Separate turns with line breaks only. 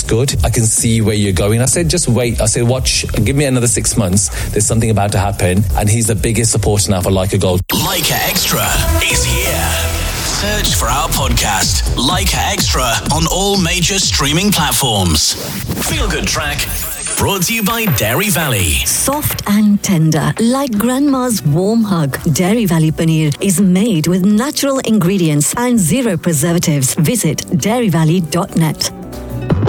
good. I can see where you're going. I said, just wait. I said, watch, give me another 6 months. There's something about to happen. And he's the biggest supporter now for Leica Gold.
Leica Extra is here. Search for our podcast, Leica Extra, on all major streaming platforms. Feel Good Track, brought to you by Dairy Valley.
Soft and tender, like grandma's warm hug. Dairy Valley Paneer is made with natural ingredients and zero preservatives. Visit dairyvalley.net.